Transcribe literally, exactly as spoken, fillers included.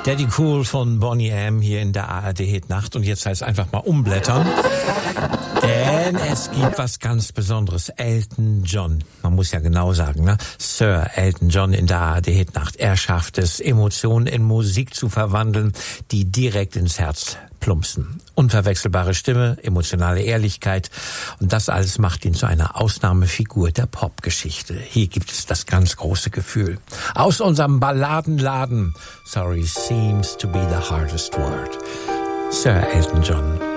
Daddy Cool von Boney M. hier in der A R D-Hit-Nacht. Und jetzt heißt es einfach mal umblättern. Denn es gibt was ganz Besonderes. Elton John. Man muss ja genau sagen, ne? Sir Elton John in der A R D-Hit-Nacht. Er schafft es, Emotionen in Musik zu verwandeln, die direkt ins Herz plumpsen. Unverwechselbare Stimme, emotionale Ehrlichkeit. Und das alles macht ihn zu einer Ausnahmefigur der Popgeschichte. Hier gibt es das ganz große Gefühl. Aus unserem Balladenladen. Sorry seems to be the hardest word. Sir Elton John.